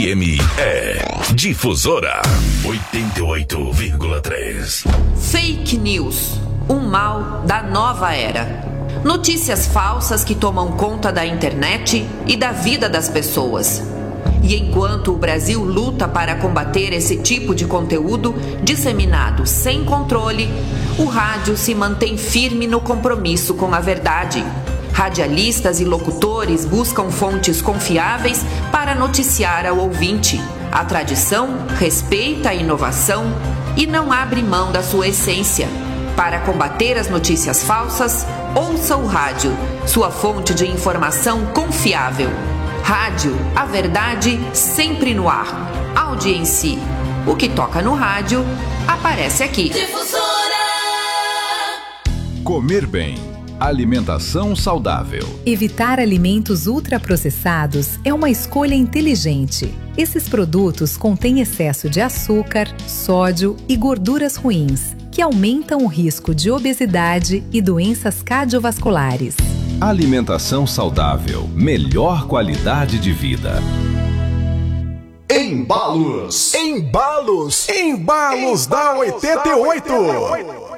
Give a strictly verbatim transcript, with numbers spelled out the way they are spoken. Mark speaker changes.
Speaker 1: F M é Difusora oitenta e oito vírgula três.
Speaker 2: Fake news, um mal da nova era. Notícias falsas que tomam conta da internet e da vida das pessoas. E enquanto o Brasil luta para combater esse tipo de conteúdo disseminado sem controle, o rádio se mantém firme no compromisso com a verdade. Radialistas e locutores buscam fontes confiáveis para noticiar ao ouvinte. A tradição respeita a inovação e não abre mão da sua essência. Para combater as notícias falsas, ouça o rádio, sua fonte de informação confiável. Rádio, a verdade sempre no ar. Audiência. O que toca no rádio, aparece aqui.
Speaker 3: Difusora!
Speaker 4: Comer bem. Alimentação saudável.
Speaker 5: Evitar alimentos ultraprocessados é uma escolha inteligente. Esses produtos contêm excesso de açúcar, sódio e gorduras ruins, que aumentam o risco de obesidade e doenças cardiovasculares.
Speaker 4: Alimentação saudável, melhor qualidade de vida.
Speaker 6: Embalos! Embalos! Embalos da oitenta e oito!